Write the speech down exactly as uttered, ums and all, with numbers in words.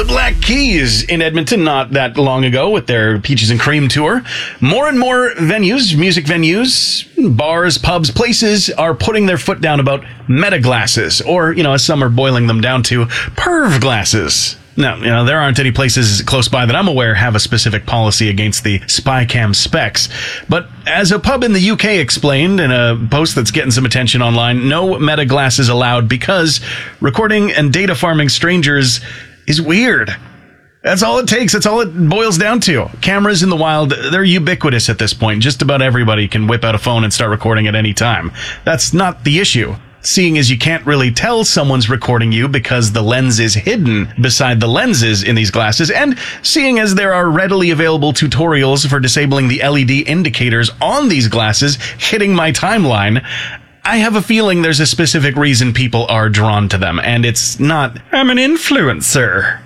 The Black Keys in Edmonton not that long ago with their Peaches and Cream tour. More and more venues, music venues, bars, pubs, places are putting their foot down about meta glasses, or, you know, as some are boiling them down to, perv glasses. Now, you know, there aren't any places close by that I'm aware have a specific policy against the Spycam specs. But as a pub in the U K explained in a post that's getting some attention online, no meta glasses allowed because recording and data farming strangers is weird. That's all it takes. That's all it boils down to. Cameras in the wild, they're ubiquitous at this point. Just about everybody can whip out a phone and start recording at any time. That's not the issue. Seeing as you can't really tell someone's recording you because the lens is hidden beside the lenses in these glasses, and seeing as there are readily available tutorials for disabling the L E D indicators on these glasses hitting my timeline, I have a feeling there's a specific reason people are drawn to them, and it's not, I'm an influencer.